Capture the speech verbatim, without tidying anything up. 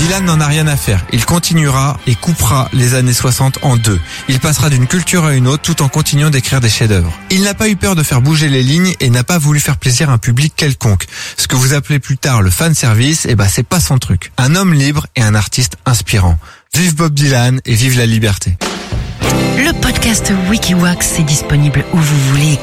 Dylan n'en a rien à faire. Il continuera et coupera les années soixante en deux. Il passera d'une culture à une autre tout en continuant d'écrire des chefs-d'œuvre. Il n'a pas eu peur de faire bouger les lignes et n'a pas voulu faire plaisir à un public quelconque. Ce que vous appelez plus tard le fan service, eh ben c'est pas son truc. Un homme libre et un artiste inspirant. Vive Bob Dylan et vive la liberté. Le podcast Wikiwax est disponible où vous voulez.